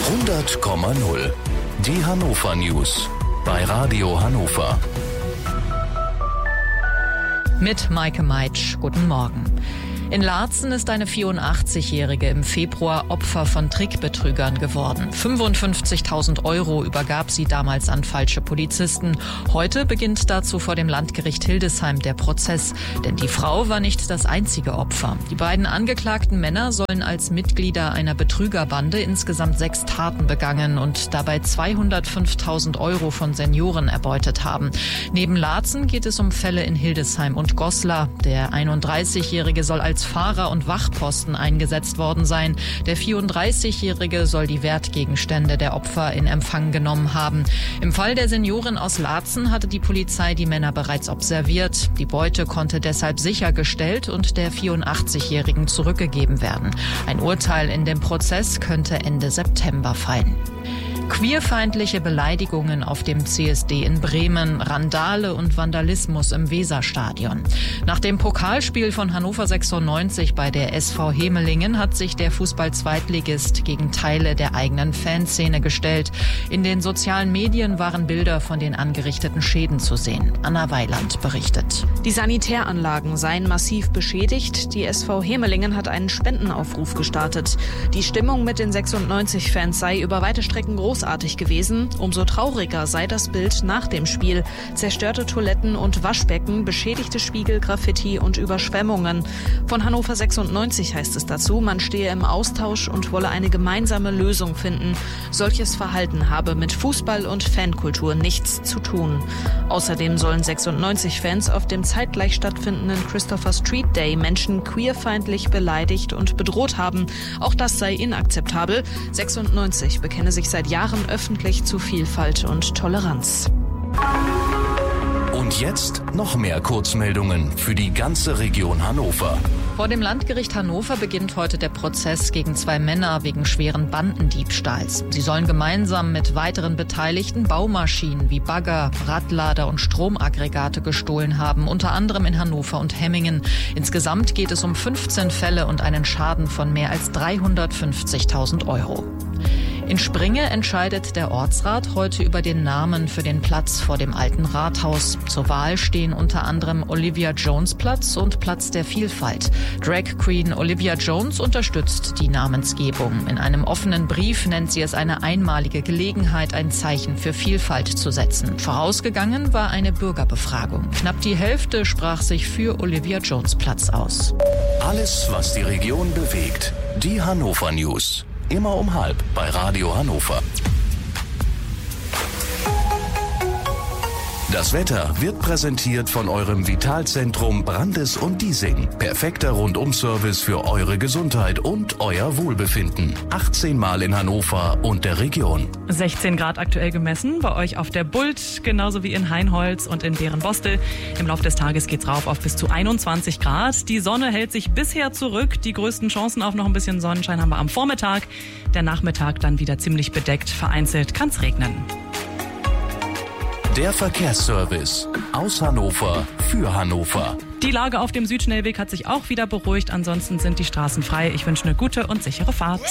100,0. Die Hannover News bei Radio Hannover. Mit Maike Meitsch. Guten Morgen. In Laatzen ist eine 84-Jährige im Februar Opfer von Trickbetrügern geworden. 55.000 € übergab sie damals an falsche Polizisten. Heute beginnt dazu vor dem Landgericht Hildesheim der Prozess. Denn die Frau war nicht das einzige Opfer. Die beiden angeklagten Männer sollen als Mitglieder einer Betrügerbande insgesamt 6 Taten begangen und dabei 205.000 € von Senioren erbeutet haben. Neben Laatzen geht es um Fälle in Hildesheim und Goslar. Der 31-Jährige soll als Fahrer und Wachposten eingesetzt worden sein. Der 34-Jährige soll die Wertgegenstände der Opfer in Empfang genommen haben. Im Fall der Seniorin aus Laatzen hatte die Polizei die Männer bereits observiert. Die Beute konnte deshalb sichergestellt und der 84-Jährigen zurückgegeben werden. Ein Urteil in dem Prozess könnte Ende September fallen. Queerfeindliche Beleidigungen auf dem CSD in Bremen, Randale und Vandalismus im Weserstadion. Nach dem Pokalspiel von Hannover 96 bei der SV Hemelingen hat sich der Fußball-Zweitligist gegen Teile der eigenen Fanszene gestellt. In den sozialen Medien waren Bilder von den angerichteten Schäden zu sehen. Anna Weiland berichtet. Die Sanitäranlagen seien massiv beschädigt. Die SV Hemelingen hat einen Spendenaufruf gestartet. Die Stimmung mit den 96-Fans sei über weite Strecken großartig gewesen. Umso trauriger sei das Bild nach dem Spiel. Zerstörte Toiletten und Waschbecken, beschädigte Spiegel, Graffiti und Überschwemmungen. Von Hannover 96 heißt es dazu, man stehe im Austausch und wolle eine gemeinsame Lösung finden. Solches Verhalten habe mit Fußball und Fankultur nichts zu tun. Außerdem sollen 96-Fans auf dem zeitgleich stattfindenden Christopher Street Day Menschen queerfeindlich beleidigt und bedroht haben. Auch das sei inakzeptabel. 96 bekenne sich seit Jahren öffentlich zu Vielfalt und Toleranz. Und jetzt noch mehr Kurzmeldungen für die ganze Region Hannover. Vor dem Landgericht Hannover beginnt heute der Prozess gegen 2 Männer wegen schweren Bandendiebstahls. Sie sollen gemeinsam mit weiteren Beteiligten Baumaschinen wie Bagger, Radlader und Stromaggregate gestohlen haben, unter anderem in Hannover und Hemmingen. Insgesamt geht es um 15 Fälle und einen Schaden von mehr als 350.000 €. In Springe entscheidet der Ortsrat heute über den Namen für den Platz vor dem alten Rathaus. Zur Wahl stehen unter anderem Olivia Jones Platz und Platz der Vielfalt. Drag Queen Olivia Jones unterstützt die Namensgebung. In einem offenen Brief nennt sie es eine einmalige Gelegenheit, ein Zeichen für Vielfalt zu setzen. Vorausgegangen war eine Bürgerbefragung. Knapp die Hälfte sprach sich für Olivia Jones Platz aus. Alles, was die Region bewegt. Die Hannover News. Immer um 12:30 bei Radio Hannover. Das Wetter wird präsentiert von eurem Vitalzentrum Brandes und Diesing. Perfekter Rundum-Service für eure Gesundheit und euer Wohlbefinden. 18 Mal in Hannover und der Region. 16 Grad aktuell gemessen, bei euch auf der Bult, genauso wie in Hainholz und in Derinbostel. Im Laufe des Tages geht's rauf auf bis zu 21 Grad. Die Sonne hält sich bisher zurück. Die größten Chancen auf noch ein bisschen Sonnenschein haben wir am Vormittag. Der Nachmittag dann wieder ziemlich bedeckt. Vereinzelt kann's regnen. Der Verkehrsservice aus Hannover für Hannover. Die Lage auf dem Südschnellweg hat sich auch wieder beruhigt. Ansonsten sind die Straßen frei. Ich wünsche eine gute und sichere Fahrt.